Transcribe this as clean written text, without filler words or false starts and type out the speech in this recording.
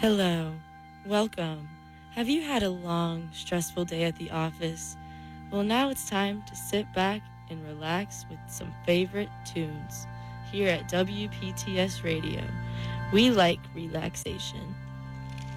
Hello, welcome. Have you had a long, stressful day at the office? Well, now it's time to sit back and relax with some favorite tunes here at WPTS Radio. We like relaxation.